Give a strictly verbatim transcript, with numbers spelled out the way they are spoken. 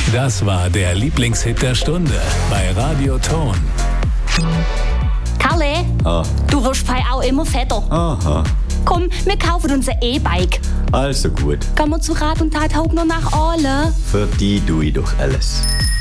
Das war der Lieblingshit der Stunde bei Radio Ton. Kalle, Ah. du wirst fei auch immer fetter. Aha, Komm, wir kaufen uns ein E-Bike. also gut. Gehen wir zu Rat und Tat Hauptner nach Aale. Für die tue ich doch alles.